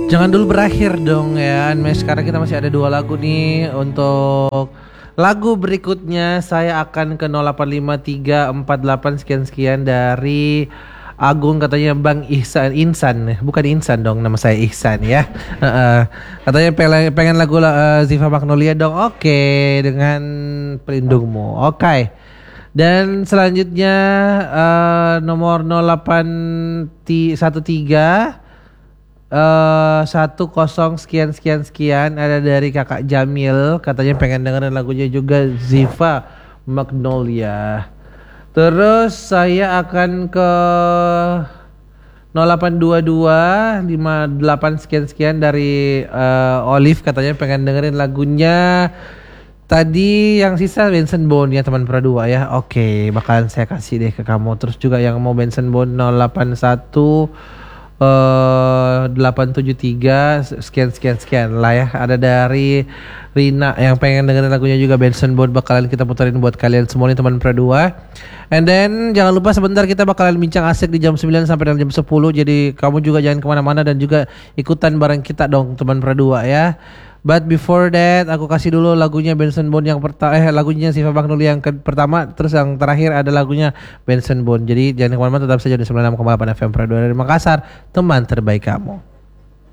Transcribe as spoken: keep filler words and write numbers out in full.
Jangan dulu berakhir dong ya. Mas, sekarang kita masih ada dua lagu nih. Untuk lagu berikutnya saya akan ke nol delapan lima tiga empat delapan sekian-sekian dari Agung, katanya Bang Ihsan Insan, bukan Insan dong, nama saya Ihsan ya. Uh, katanya pengen, pengen lagu uh, Ziva Magnolia dong. Oke, okay, dengan pelindungmu. Oke. Okay. Dan selanjutnya uh, nomor nol delapan satu tiga uh, satu kosong sekian sekian sekian ada dari Kakak Jamil, katanya pengen dengerin lagunya juga Ziva Magnolia. Terus saya akan ke nol delapan dua dua lima delapan sekian sekian dari uh, Olive, katanya pengen dengerin lagunya tadi yang sisa Benson Bone ya teman Pradua ya. Oke, bakalan saya kasih deh ke kamu. Terus juga yang mau Benson Bone nol delapan satu delapan tujuh tiga sekian sekian sekian lah ya. Ada dari Rina yang pengen dengerin lagunya juga Benson Bone, bakalan kita puterin buat kalian semua nih teman Pradua. And then jangan lupa sebentar kita bakalan bincang asik di jam sembilan sampai jam sepuluh. Jadi kamu juga jangan kemana-mana dan juga ikutan bareng kita dong teman Pradua ya. But before that, aku kasih dulu lagunya Benson Bone yang pertama, eh lagunya Ziva Magnolia yang ke- pertama, terus yang terakhir ada lagunya Benson Bone. Jadi jangan kemana-mana, tetap saja di sembilan puluh enam koma delapan F M Pradua dari Makassar, teman terbaik kamu.